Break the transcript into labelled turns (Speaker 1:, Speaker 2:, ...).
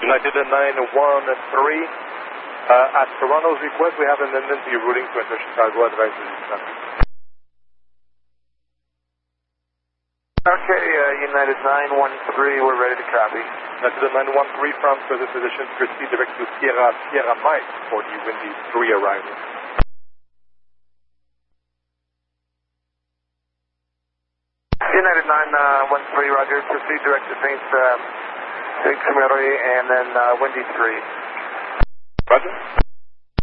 Speaker 1: United 913. At Toronto's request, we have an emergency routing to enter Chicago advisory traffic.
Speaker 2: Okay, United 913, we're ready to copy.
Speaker 1: United 913 from present position, proceed direct to Sierra Mike for the Windy 3 arrival.
Speaker 2: United 913, roger, proceed direct to St. Mary and then Windy 3.
Speaker 1: Roger.